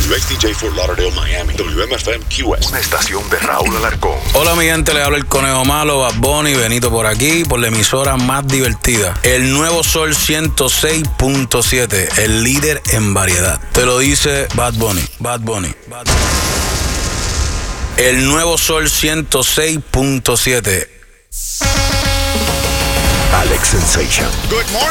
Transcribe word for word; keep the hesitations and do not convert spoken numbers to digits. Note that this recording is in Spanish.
W X D J Fort Lauderdale, Miami. W M F M Q S. Una estación de Raúl Alarcón. Hola mi gente, le habla el Conejo Malo, Bad Bunny, Benito por aquí, por la emisora más divertida. El Nuevo Sol ciento seis punto siete, el líder en variedad. Te lo dice Bad Bunny, Bad Bunny, Bad Bunny. El Nuevo Sol ciento seis punto siete. Alex Sensation. Good morning.